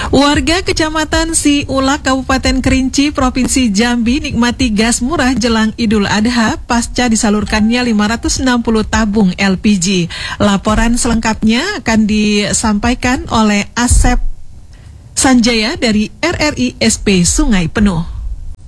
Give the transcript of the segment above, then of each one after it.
Warga Kecamatan Siulak, Kabupaten Kerinci, Provinsi Jambi nikmati gas murah jelang Idul Adha pasca disalurkannya 560 tabung LPG. Laporan selengkapnya akan disampaikan oleh Asep Sanjaya dari RRI SP Sungai Penuh.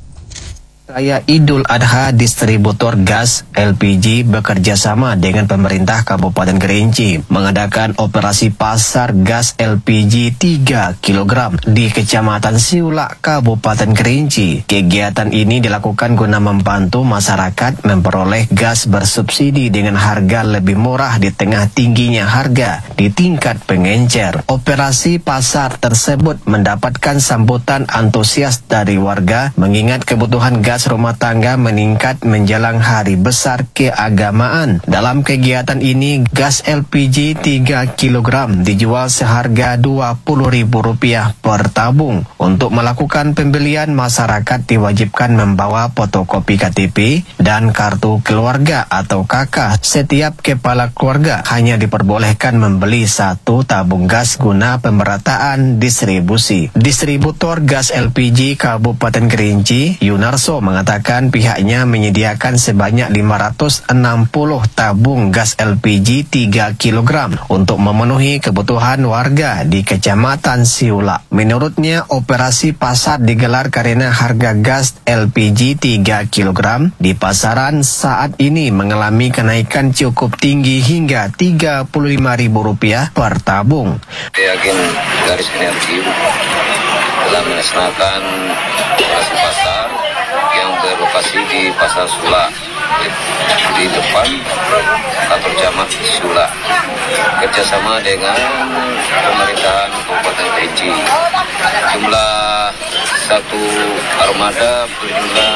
Raya Idul Adha, distributor gas LPG bekerja sama dengan pemerintah Kabupaten Kerinci mengadakan operasi pasar gas LPG 3 kg di Kecamatan Siulak, Kabupaten Kerinci. Kegiatan ini dilakukan guna membantu masyarakat memperoleh gas bersubsidi dengan harga lebih murah di tengah tingginya harga di tingkat pengencer. Operasi pasar tersebut mendapatkan sambutan antusias dari warga mengingat kebutuhan gas rumah tangga meningkat menjelang hari besar keagamaan. Dalam kegiatan ini, gas LPG 3 kg dijual seharga Rp20.000 per tabung. Untuk melakukan pembelian, masyarakat diwajibkan membawa fotokopi KTP dan kartu keluarga atau KK. Setiap kepala keluarga hanya diperbolehkan membeli 1 tabung gas guna pemerataan distribusi. Distributor gas LPG Kabupaten Kerinci, Yunarso, mengatakan pihaknya menyediakan sebanyak 560 tabung gas LPG 3 kg untuk memenuhi kebutuhan warga di Kecamatan Siulak. Menurutnya, operasi pasar digelar karena harga gas LPG 3 kg di pasaran saat ini mengalami kenaikan cukup tinggi hingga Rp35.000 per tabung. Agen Garis Energi telah melaksanakan operasi pasar yang berlokasi di Pasar Sulak di depan kantor camat Sulak, kerjasama dengan pemerintahan Kabupaten Kerinci. Jumlah satu armada berjumlah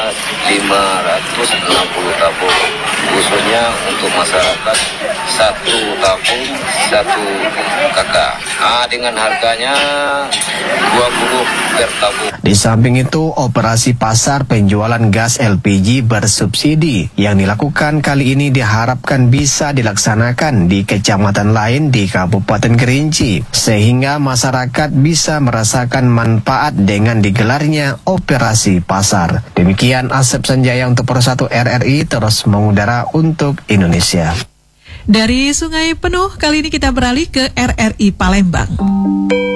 560 tabung, khususnya untuk masyarakat 1 tabung 1 kakak. Dengan harganya 20 per tabung. Di samping itu, operasi pasar penjualan gas LPG bersubsidi yang dilakukan kali ini diharapkan bisa dilaksanakan di kecamatan lain di Kabupaten Kerinci, sehingga masyarakat bisa merasakan manfaat dengan digelarnya operasi pasar. Demikian Asep Sanjaya untuk Persatu RRI, terus mengudara untuk Indonesia. Dari Sungai Penuh, kali ini kita beralih ke RRI Palembang.